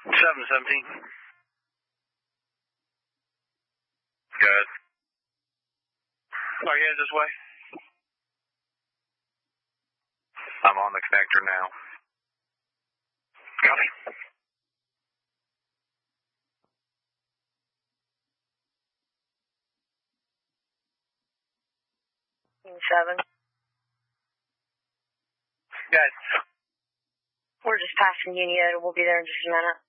717. Good. Are you headed this way? I'm on the connector now. Copy. Seven. Good. We're just passing Union. We'll be there in just a minute.